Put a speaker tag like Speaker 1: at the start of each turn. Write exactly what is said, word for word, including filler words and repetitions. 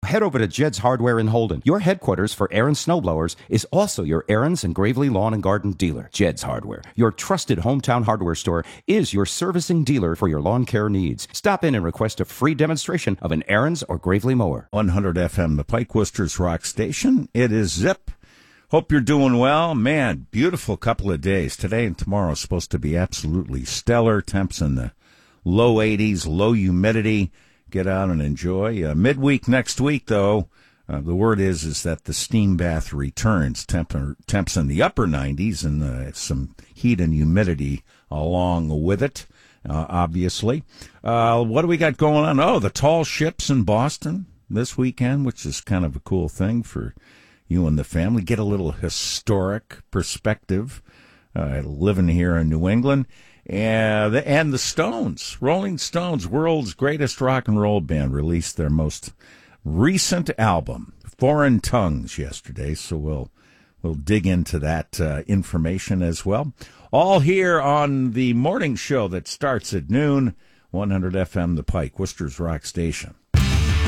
Speaker 1: head over to Jed's Hardware in Holden. Your headquarters for Aaron's snowblowers is also your Aaron's and Gravely Lawn and Garden dealer. Jed's Hardware, your trusted hometown hardware store, is your servicing dealer for your lawn care needs. Stop in and request a free demonstration of an Aaron's or Gravely mower.
Speaker 2: one hundred F M, the Pike Worcester's Rock Station. It is Zip. Hope you're doing well. Man, beautiful couple of days. Today and tomorrow is supposed to be absolutely stellar. Temps in the low eighties, low humidity. Get out and enjoy. Uh, midweek next week, though, uh, the word is is that the steam bath returns. Temp, temps in the upper nineties and uh, some heat and humidity along with it, uh, obviously. Uh, what do we got going on? Oh, the tall ships in Boston this weekend, which is kind of a cool thing for you and the family. Get a little historic perspective uh, living here in New England. And the, and the Stones, Rolling Stones, world's greatest rock and roll band, released their most recent album, Foreign Tongues, yesterday. So we'll we'll dig into that uh, information as well. All here on the morning show that starts at noon, one hundred F M, the Pike, Worcester's Rock Station.